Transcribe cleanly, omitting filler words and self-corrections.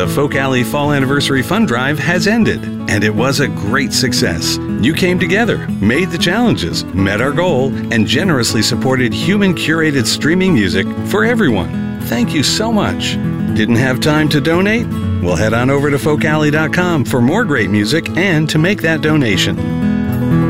The Folk Alley Fall Anniversary Fund Drive has ended, and it was a great success. You came together, made the challenges, met our goal, and generously supported human-curated streaming music for everyone. Thank you so much. Didn't have time to donate? Well, head on over to folkalley.com for more great music and to make that donation.